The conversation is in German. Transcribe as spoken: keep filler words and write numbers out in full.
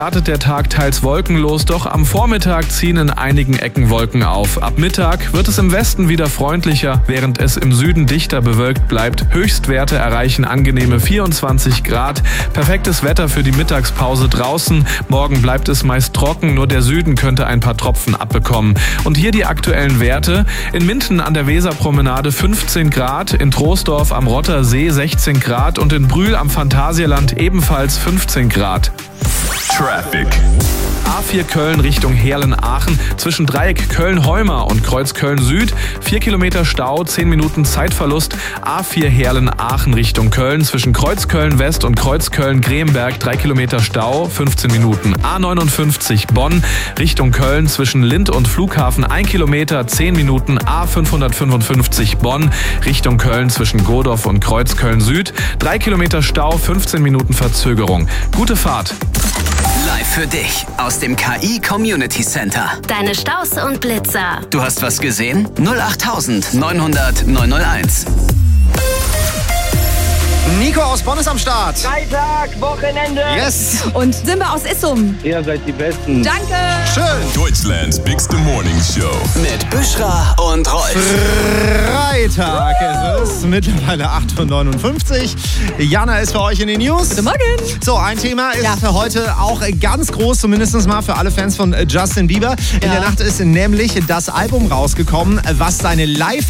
Startet der Tag teils wolkenlos, doch am Vormittag ziehen in einigen Ecken Wolken auf. Ab Mittag wird es im Westen wieder freundlicher, während es im Süden dichter bewölkt bleibt. Höchstwerte erreichen angenehme vierundzwanzig Grad. Perfektes Wetter für die Mittagspause draußen. Morgen bleibt es meist trocken, nur der Süden könnte ein paar Tropfen abbekommen. Und hier die aktuellen Werte. In Minden an der Weserpromenade fünfzehn Grad, in Troisdorf am Rottersee sechzehn Grad und in Brühl am Phantasialand ebenfalls fünfzehn Grad. Traffic. A vier Köln Richtung Heerlen-Aachen zwischen Dreieck Köln-Heumer und Kreuz Köln-Süd. vier Kilometer Stau, zehn Minuten Zeitverlust. A vier Heerlen-Aachen Richtung Köln zwischen Kreuz Köln-West und Kreuz Köln-Gremberg. drei Kilometer Stau, fünfzehn Minuten. A neunundfünfzig Bonn Richtung Köln zwischen Lind und Flughafen. ein Kilometer, zehn Minuten. A fünfhundertfünfundfünfzig Bonn Richtung Köln zwischen Godorf und Kreuz Köln-Süd. drei Kilometer Stau, fünfzehn Minuten Verzögerung. Gute Fahrt. Live für dich aus dem K I Community Center. Deine Staus und Blitzer. Du hast was gesehen? null acht neunhundert neunhunderteins. Nico aus Bonn ist am Start. Freitag, Wochenende. Yes. Und Simba aus Issum. Ihr seid die Besten. Danke. Schön. Deutschlands Bigste Morning Show. Mit Büschra und Rolf. Freitag ist es. Mittlerweile acht Uhr neunundfünfzig. Jana ist für euch in den News. Guten Morgen. So, ein Thema ist Ja. für heute auch ganz groß, zumindest mal für alle Fans von Justin Bieber. In Ja. der Nacht ist nämlich das Album rausgekommen, was seine Live